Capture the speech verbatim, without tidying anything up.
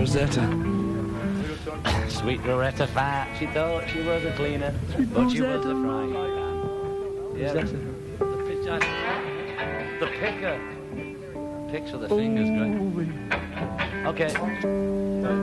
Rosetta. Sweet Loretta Fat. She thought she was a cleaner, but she was a frying pan. Yeah, the, the, pitch, the picker. Picks with the fingers, great. Okay.